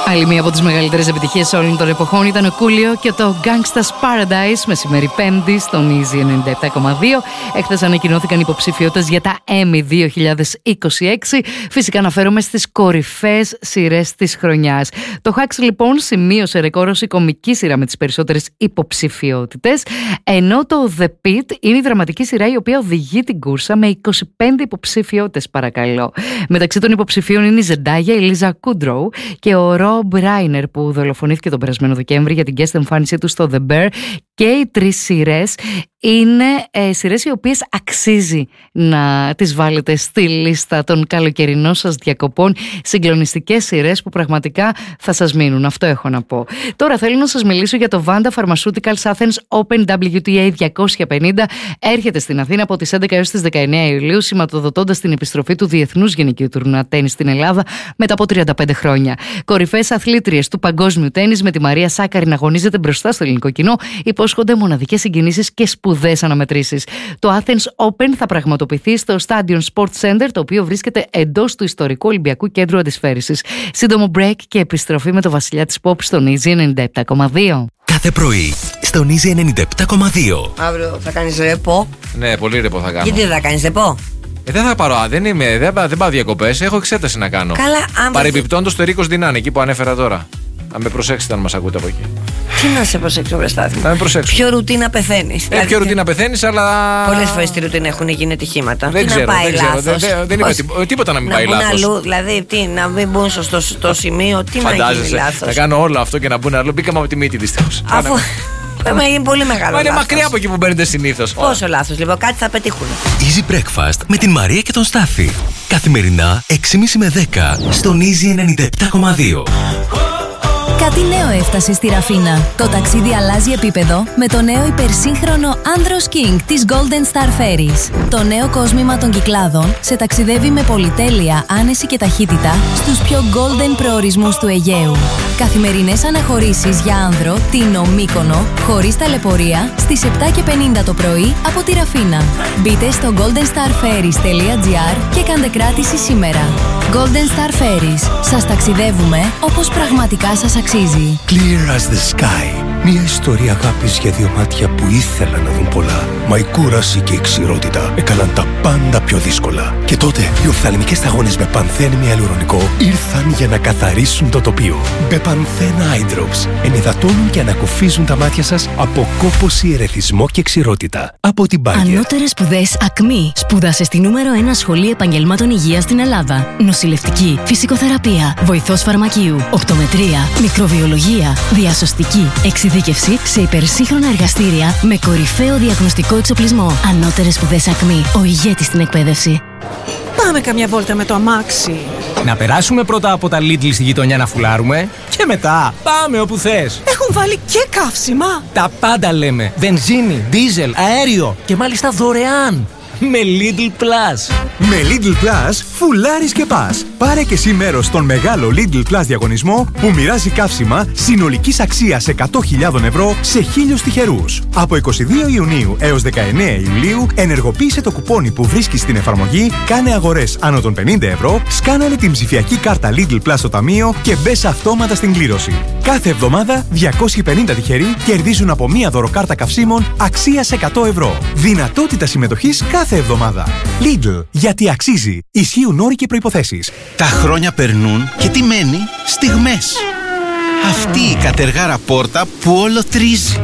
Άλλη μία από τις μεγαλύτερες επιτυχίες όλων των εποχών ήταν ο Κούλιο και το Gangsta's Paradise, μεσημέρι Πέμπτη στον Easy 97,2. Έχθες ανακοινώθηκαν υποψηφιότητες για τα Emmy 2026. Φυσικά αναφέρομαι στις κορυφαίες σειρές της χρονιάς. Το Hacks λοιπόν σημείωσε ρεκόρ ως η κομική σειρά με τις περισσότερες υποψηφιότητες, ενώ το The Pitt είναι η δραματική σειρά η οποία οδηγεί την κούρσα με 25 υποψηφιότητες, παρακαλώ. Μεταξύ των υποψηφίων είναι η Ζεντάγια, η Λίζα Κούντροου και ο Ρομπ Ράινερ που δολοφονήθηκε τον περασμένο Δεκέμβρη για την guest εμφάνισή του στο The Bear. Και οι τρεις σειρές είναι σειρές οι οποίες αξίζει να τις βάλετε στη λίστα των καλοκαιρινών σας διακοπών. Συγκλονιστικές σειρές που πραγματικά θα σας μείνουν. Αυτό έχω να πω. Τώρα θέλω να σας μιλήσω για το Vanda Pharmaceuticals Athens Open WTA 250. Έρχεται στην Αθήνα από τις 11 έως τις 19 Ιουλίου, σηματοδοτώντας την επιστροφή του Διεθνούς Γυναικείου Τουρνουά Τένις στην Ελλάδα μετά από 35 χρόνια. Κορυφαίες αθλήτριες του παγκόσμιου τένις με τη Μαρία Σάκαρη να αγωνίζεται μπροστά στο ελληνικό κοινό υπόσχονται μοναδικές συγκινήσεις και σπουδαίες αναμετρήσεις. Το Athens Open θα πραγματοποιηθεί στο Stadion Sports Center, το οποίο βρίσκεται εντός του ιστορικού Ολυμπιακού Κέντρου Αντισφαίρησης. Σύντομο break και επιστροφή με το βασιλιά της pop στον Easy 97,2. Κάθε πρωί στον Easy 97,2. Αύριο θα κάνεις ρεπό. Ναι, πολύ ρεπό θα κάνω. Γιατί δεν θα κάνεις ρεπό? Δεν θα πάρω, δεν πάω διακοπές, έχω εξέταση να κάνω. Καλά, παρεμπιπτόντως το Ρίκος Δινάν, εκεί που ανέφερα τώρα. Να με προσέξετε αν μας ακούτε από εκεί. Τι να σε προσέξω, βρε Στάθη? Να με προσέξω. Ποιο ρουτίνα πεθαίνεις? Ποιο ρουτίνα πεθαίνεις, αλλά. Πολλές φορές στη ρουτίνα έχουν γίνει ατυχήματα. Δεν ξέρω. Δεν είπα τίποτα να μην πάει λάθος. Αλλού, δηλαδή, να μην μπουν στο σημείο, τι να γίνει λάθος. Να κάνω όλο αυτό και να μπουν αλλού. Μπήκαμε από τη μύτη δυστυχώς. Αφού. Είναι πολύ μεγάλο. Μα είναι μακριά από εκεί που μπαίνετε συνήθως. Πόσο λάθος, λοιπόν, κάτι θα πετύχουν. Easy Breakfast με την Μαρία και τον Στάθη. Καθημερινά 6.30 με 10 στον Easy 97,2. Κάτι νέο έφτασε στη Ραφίνα. Το ταξίδι αλλάζει επίπεδο με το νέο υπερσύγχρονο Andros King της Golden Star Ferries. Το νέο κόσμημα των Κυκλάδων σε ταξιδεύει με πολυτέλεια, άνεση και ταχύτητα στους πιο golden προορισμούς του Αιγαίου. Καθημερινές αναχωρήσεις για άνδρο, Τίνο, Μύκονο, χωρίς ταλαιπωρία, στις 7:50 το πρωί από τη Ραφίνα. Μπείτε στο goldenstarferries.gr και κάντε κράτηση σήμερα. Golden Star Ferries. Σας ταξιδεύουμε όπως πραγματικά σας αξίζει. Clear as the sky. Μια ιστορία αγάπης για δύο μάτια που ήθελαν να δουν πολλά. Μα η κούραση και η ξηρότητα έκαναν τα πάντα πιο δύσκολα. Και τότε οι οφθαλμικές σταγόνες με πανθένη ιαλουρονικό ήρθαν για να καθαρίσουν το τοπίο. Μπεπανθέν Eye Drops ενυδατώνουν και ανακουφίζουν τα μάτια σας από κόπωση, ερεθισμό και ξηρότητα. Από την Bayer. Ανώτερες σπουδές ΑΚΜΗ. Σπούδασε στη νούμερο 1 σχολή επαγγελμάτων υγείας στην Ελλάδα. Νοσηλευτική, φυσικοθεραπεία, βοηθός φαρμακείου, οπτομετρία, μικροβιολογία, διασωστική, εξειδίκευση σε υπερσύγχρονα εργαστήρια με κορυφαίο διαγνωστικό εξοπλισμό. Ανώτερες σπουδές ΑΚΜΗ. Ο ηγέτης στην εκπαίδευση. Πάμε καμιά βόλτα με το αμάξι. Να περάσουμε πρώτα από τα Lidl στη γειτονιά να φουλάρουμε και μετά πάμε όπου θες. Έχουν βάλει και καύσιμα. Τα πάντα λέμε. Βενζίνη, δίζελ, αέριο και μάλιστα δωρεάν. Με Lidl Plus. Με Lidl Plus φουλάρεις και πας. Πάρε και εσύ μέρος στον μεγάλο Lidl Plus διαγωνισμό που μοιράζει καύσιμα συνολικής αξίας 100.000 ευρώ σε 1.000 τυχερούς. Από 22 Ιουνίου έως 19 Ιουλίου ενεργοποίησε το κουπόνι που βρίσκεις στην εφαρμογή, κάνε αγορές άνω των 50 ευρώ, σκάνανε την ψηφιακή κάρτα Lidl Plus στο ταμείο και μπες αυτόματα στην κλήρωση. Κάθε εβδομάδα 250 τυχεροί κερδίζουν από μία δωροκάρτα καυσίμων αξίας 100 ευρώ. Δυνατότητα συμμετοχής κάθε εβδομάδα. Lidl, γιατί αξίζει. Ισχύουν όροι και προϋποθέσεις. Τα χρόνια περνούν και τι μένει? Στιγμές. Αυτή η κατεργάρα πόρτα που όλο τρίζει.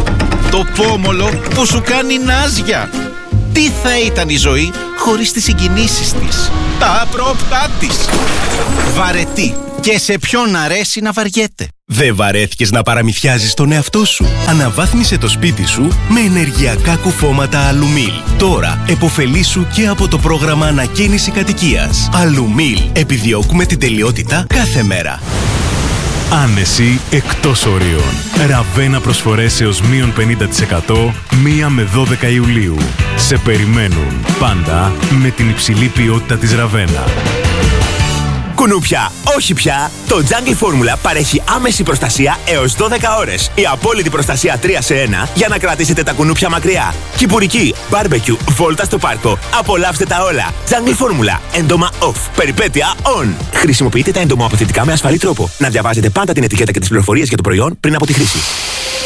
Το πόμολο που σου κάνει νάζια. Τι θα ήταν η ζωή χωρίς τις συγκινήσεις της, τα απρόπτά της. Βαρετή. Και σε ποιον αρέσει να βαριέται. Δεν βαρέθηκες να παραμυθιάζεις τον εαυτό σου? Αναβάθμισε το σπίτι σου με ενεργειακά κουφώματα Αλουμίλ. Τώρα επωφελήσου και από το πρόγραμμα ανακαίνιση κατοικίας. Αλουμίλ. Επιδιώκουμε την τελειότητα κάθε μέρα. Άνεση εκτός ορίων. Ραβένα προσφορές έως μείον 50% 1 με 12 Ιουλίου. Σε περιμένουν πάντα με την υψηλή ποιότητα της Ραβένα. κουνούπια, όχι πια! Το Jungle Formula παρέχει άμεση προστασία έως 12 ώρες. Η απόλυτη προστασία 3 σε 1 για να κρατήσετε τα κουνούπια μακριά. Κυπουρική, barbecue, βόλτα στο πάρκο. Απολαύστε τα όλα. Jungle Formula. Έντομα off. Περιπέτεια on. Χρησιμοποιείτε τα εντομοαποθετικά με ασφαλή τρόπο. Να διαβάζετε πάντα την ετικέτα και τις πληροφορίες για το προϊόν πριν από τη χρήση.